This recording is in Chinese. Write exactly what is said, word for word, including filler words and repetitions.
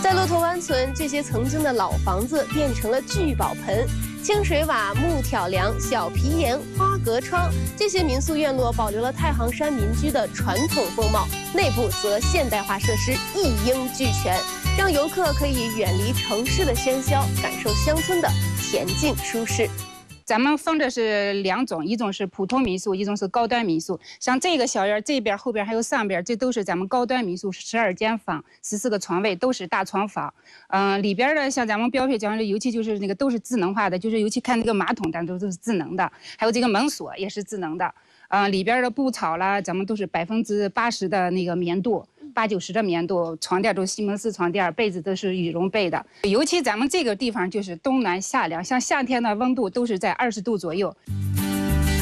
在骆驼湾村，这些曾经的老房子变成了聚宝盆，清水瓦、木挑梁、小皮檐、花格窗，这些民宿院落保留了太行山民居的传统风貌，内部则现代化设施一应俱全，让游客可以远离城市的喧嚣，感受乡村的恬静舒适。 咱们分的是两种，一种是普通民宿，一种是高端民宿。像这个小院这边、后边还有上边，这都是咱们高端民宿，十二间房，十四个床位，都是大床房。嗯、呃，里边的像咱们标配讲的油漆，就是那个都是智能化的，就是尤其看那个马桶，咱都都是智能的，还有这个门锁也是智能的。嗯、呃，里边的布草啦，咱们都是百分之八十的那个棉度。 八九十的棉度，床垫都是西蒙斯床垫，被子都是羽绒被的。尤其咱们这个地方就是冬暖夏凉，像夏天的温度都是在二十度左右。